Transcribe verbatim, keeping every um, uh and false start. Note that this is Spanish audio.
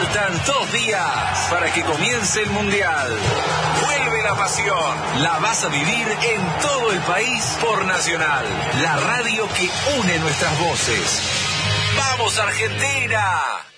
Faltan dos días para que comience el Mundial. Vuelve la pasión. La vas a vivir en todo el país por Nacional, la radio que une nuestras voces. ¡Vamos, Argentina!